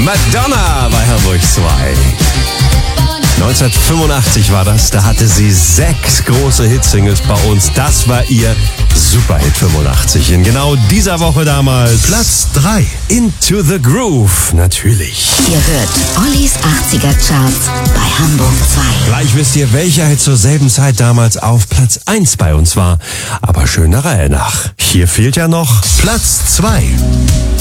Madonna bei Hamburg 2. 1985 war das, da hatte sie 6 große Hitsingles bei uns. Das war ihr Superhit 85. In genau dieser Woche damals Platz 3. Into the Groove, natürlich. Ihr hört Ollis 80er Charts bei Hamburg 2. Gleich wisst ihr, welcher Hit zur selben Zeit damals auf Platz 1 bei uns war. Aber schön der Reihe nach. Hier fehlt ja noch Platz 2.